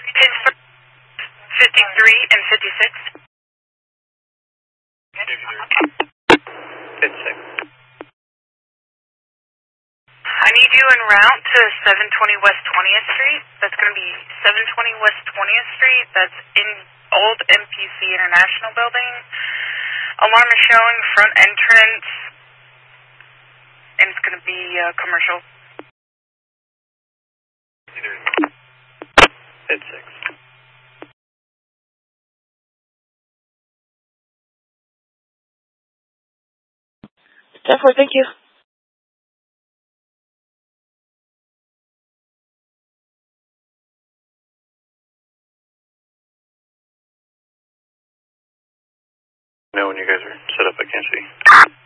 Pittsburgh 53 and 56. 56. I need you en route to 720 West 20th Street. That's going to be 720 West 20th Street. That's in old MPC International Building. Alarm is showing front entrance, and it's going to be commercial. 56. 10-4, thank you. No, when you guys are set up, I can't see.